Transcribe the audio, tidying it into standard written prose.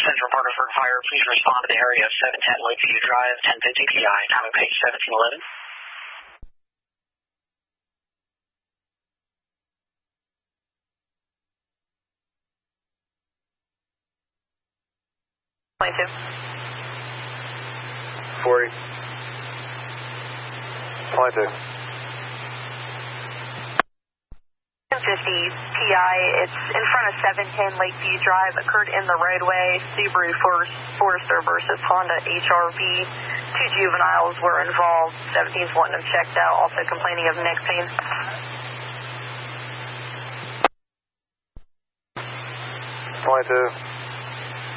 Central Parkersburg Fire, please respond to the area of 710 Lakeview Drive, 1050 PI, time of page 1711. Plaintiff. 40. Plaintiff. 1050 PI, it's in front of 710 Lakeview Drive, occurred in the roadway, Subaru Forester versus Honda HRV. 2 juveniles were involved, 17's wanting them checked out, also complaining of neck pain. Plaintiff.